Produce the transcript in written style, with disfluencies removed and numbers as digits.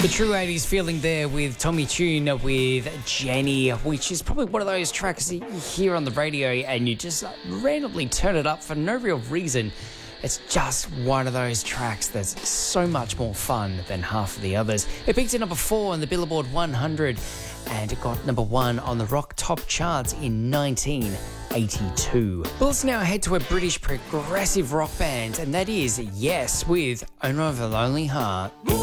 The true 80s feeling there with Tommy Tune with Jenny, which is probably one of those tracks that you hear on the radio and you just randomly turn it up for no real reason. It's just one of those tracks that's so much more fun than half of the others. It peaked at number 4 on the Billboard 100 and it got number 1 on the rock top charts in 1982. Well, let's now head to a British progressive rock band, and that is Yes with Owner of a Lonely Heart.